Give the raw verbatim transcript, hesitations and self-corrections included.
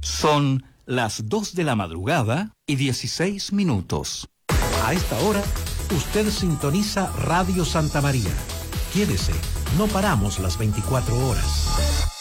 Son las dos de la madrugada y dieciséis minutos. A esta hora, usted sintoniza Radio Santa María. Quédese, no paramos las veinticuatro horas.